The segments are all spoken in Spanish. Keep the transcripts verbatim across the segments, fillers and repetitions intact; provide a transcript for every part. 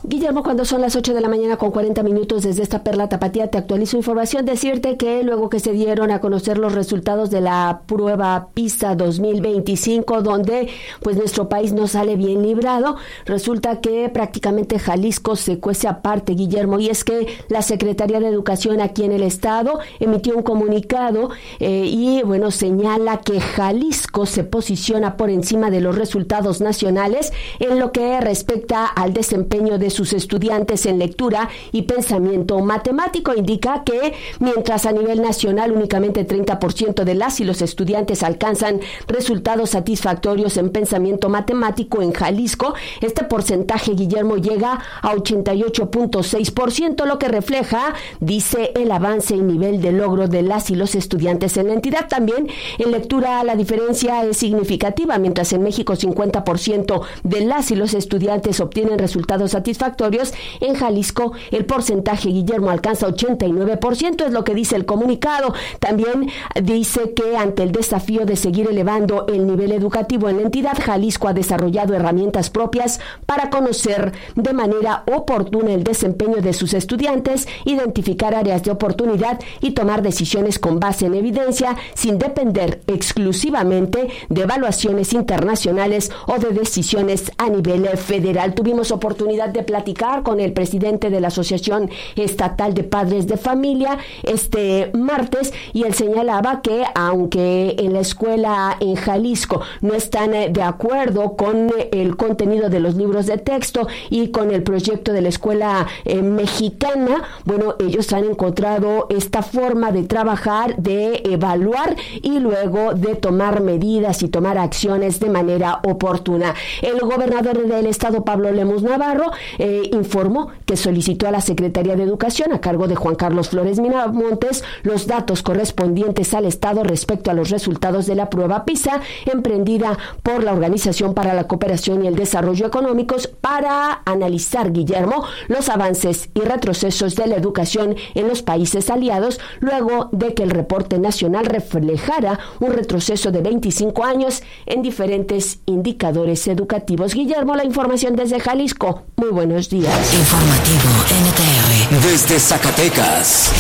Guillermo, cuando son las ocho de la mañana con cuarenta minutos desde esta Perla Tapatía, te actualizo información. Decirte que luego que se dieron a conocer los resultados de la prueba PISA dos mil veinticinco, donde pues nuestro país no sale bien librado, resulta que prácticamente Jalisco se cuece aparte, Guillermo, y es que la Secretaría de Educación aquí en el estado emitió un comunicado eh, y bueno, señala que Jalisco se posiciona por encima de los resultados nacionales en lo que respecta al desempeño de sus estudiantes en lectura y pensamiento matemático. Indica que mientras a nivel nacional únicamente treinta por ciento de las y los estudiantes alcanzan resultados satisfactorios en pensamiento matemático, en Jalisco este porcentaje, Guillermo, llega a ochenta y ocho punto seis por ciento, lo que refleja, dice, el avance y nivel de logro de las y los estudiantes en la entidad. También en lectura la diferencia es significativa. Mientras en México cincuenta por ciento de las y los estudiantes obtienen resultados satisfactorios, en Jalisco el porcentaje, Guillermo, alcanza ochenta y nueve por ciento, es lo que dice el comunicado. También dice que ante el desafío de seguir elevando el nivel educativo en la entidad, Jalisco ha desarrollado herramientas propias para conocer de manera oportuna el desempeño de sus estudiantes, identificar áreas de oportunidad y tomar decisiones con base en evidencia, sin depender exclusivamente de evaluaciones internacionales o de decisiones a nivel federal. Tuvimos oportunidad de platicar con el presidente de la Asociación Estatal de Padres de Familia este martes, y él señalaba que aunque en la escuela en Jalisco no están de acuerdo con el contenido de los libros de texto y con el proyecto de la escuela eh, mexicana, bueno, ellos han encontrado esta forma de trabajar, de evaluar y luego de tomar medidas y tomar acciones de manera oportuna. El gobernador del estado, Pablo Lemus Navarro, eh, informó que solicitó a la Secretaría de Educación, a cargo de Juan Carlos Flores Miramontes, los datos correspondientes al estado respecto a los resultados de la prueba PISA, emprendida por la Organización para la Cooperación y el Desarrollo Económicos, para analizar, Guillermo, los avances y retrocesos de la educación en los países aliados, luego de que el reporte nacional reflejara un retroceso de veinticinco años en diferentes indicadores educativos. Guillermo, la información desde Jalisco. Muy buenos días. Informativo N T R desde Zacatecas.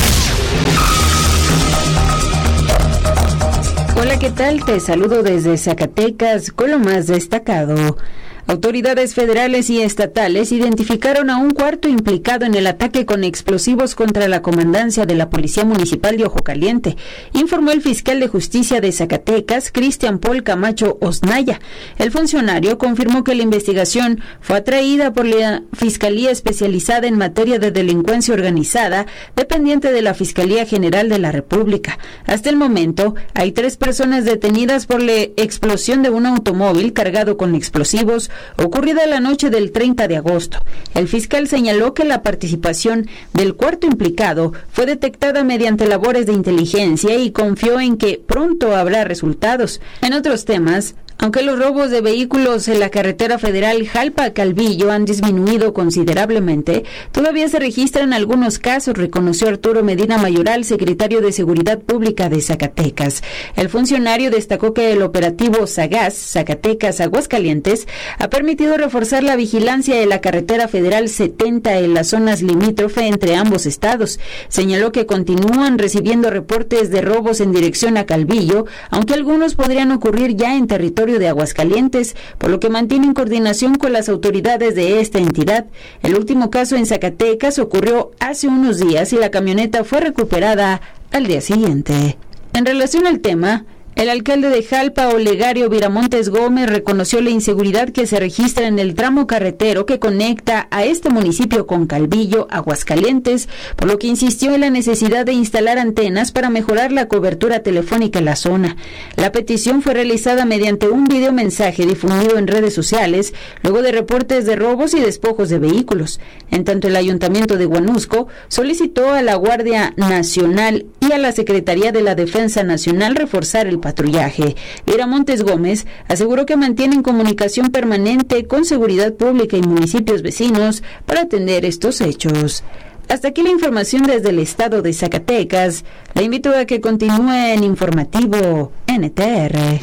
Hola, ¿qué tal? Te saludo desde Zacatecas con lo más destacado. Autoridades federales y estatales identificaron a un cuarto implicado en el ataque con explosivos contra la comandancia de la Policía Municipal de Ojo Caliente, informó el fiscal de Justicia de Zacatecas, Cristian Paul Camacho Osnaya. El funcionario confirmó que la investigación fue atraída por la Fiscalía Especializada en Materia de Delincuencia Organizada, dependiente de la Fiscalía General de la República. Hasta el momento, hay tres personas detenidas por la explosión de un automóvil cargado con explosivos ocurrida la noche del treinta de agosto. El fiscal señaló que la participación del cuarto implicado fue detectada mediante labores de inteligencia y confió en que pronto habrá resultados. En otros temas, aunque los robos de vehículos en la carretera federal Jalpa-Calvillo han disminuido considerablemente, todavía se registran algunos casos, reconoció Arturo Medina Mayoral, secretario de Seguridad Pública de Zacatecas. El funcionario destacó que el operativo Sagaz, Zacatecas Aguascalientes, ha permitido reforzar la vigilancia de la carretera federal setenta en las zonas limítrofe entre ambos estados. Señaló que continúan recibiendo reportes de robos en dirección a Calvillo, aunque algunos podrían ocurrir ya en territorio de Aguascalientes, por lo que mantienen coordinación con las autoridades de esta entidad. El último caso en Zacatecas ocurrió hace unos días y la camioneta fue recuperada al día siguiente. En relación al tema, el alcalde de Jalpa, Olegario Viramontes Gómez, reconoció la inseguridad que se registra en el tramo carretero que conecta a este municipio con Calvillo, Aguascalientes, por lo que insistió en la necesidad de instalar antenas para mejorar la cobertura telefónica en la zona. La petición fue realizada mediante un videomensaje difundido en redes sociales, luego de reportes de robos y despojos de vehículos. En tanto, el Ayuntamiento de Huanusco solicitó a la Guardia Nacional y a la Secretaría de la Defensa Nacional reforzar el patrullaje. Viramontes Gómez aseguró que mantienen comunicación permanente con Seguridad Pública y municipios vecinos para atender estos hechos. Hasta aquí la información desde el estado de Zacatecas. La invito a que continúe en Informativo N T R.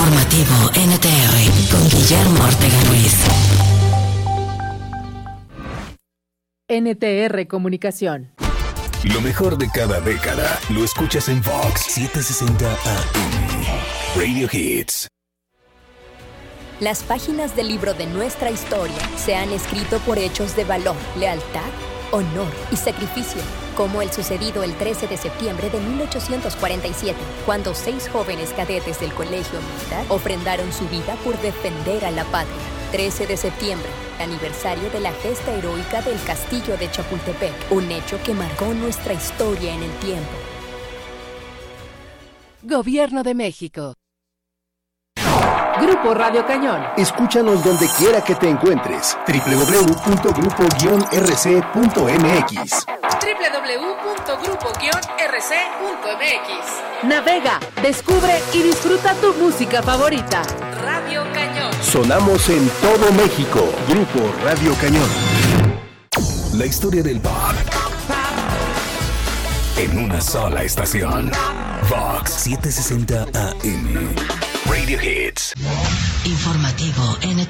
Informativo N T R con Guillermo Ortega Ruiz. N T R Comunicación. Lo mejor de cada década lo escuchas en Vox setecientos sesenta A M. Radio Hits. Las páginas del libro de nuestra historia se han escrito por hechos de valor, lealtad, honor y sacrificio, como el sucedido el trece de septiembre de mil ochocientos cuarenta y siete, cuando seis jóvenes cadetes del Colegio Militar ofrendaron su vida por defender a la patria. trece de septiembre, aniversario de la gesta heroica del Castillo de Chapultepec, un hecho que marcó nuestra historia en el tiempo. Gobierno de México. Grupo Radio Cañón. Escúchanos donde quiera que te encuentres. doble u doble u doble u punto grupo guion r c punto m x. doble u doble u doble u punto grupo guion r c punto m x. Navega, descubre y disfruta tu música favorita. Radio Cañón. Sonamos en todo México. Grupo Radio Cañón. La historia del pop en una sola estación. Vox setecientos sesenta A M. Radio Hits. Informativo N T